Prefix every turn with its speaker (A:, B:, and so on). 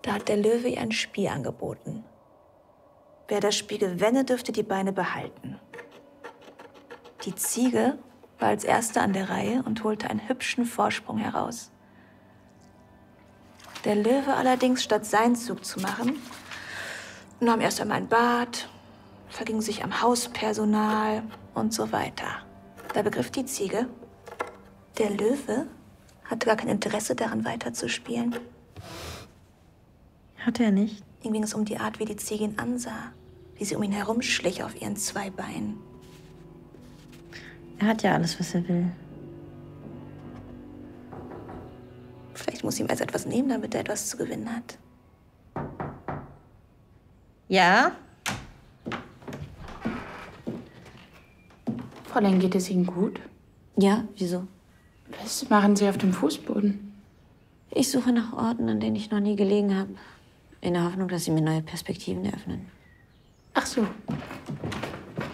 A: Da hat der Löwe ihr ein Spiel angeboten. Wer das Spiel gewänne, dürfte die Beine behalten. Die Ziege war als erste an der Reihe und holte einen hübschen Vorsprung heraus. Der Löwe allerdings, statt seinen Zug zu machen, nahm erst einmal ein Bad, verging sich am Hauspersonal und so weiter. Da begriff die Ziege, der Löwe hatte gar kein Interesse daran, weiterzuspielen.
B: Hatte er nicht?
A: Ihm ging es um die Art, wie die Ziege ihn ansah, wie sie um ihn herumschlich auf ihren 2 Beinen.
B: Er hat ja alles, was er will.
A: Vielleicht muss ihm also etwas nehmen, damit er etwas zu gewinnen hat.
B: Ja?
C: Fräulein, geht es Ihnen gut?
B: Ja, wieso?
C: Was machen Sie auf dem Fußboden?
B: Ich suche nach Orten, an denen ich noch nie gelegen habe. In der Hoffnung, dass sie mir neue Perspektiven eröffnen.
C: Ach so,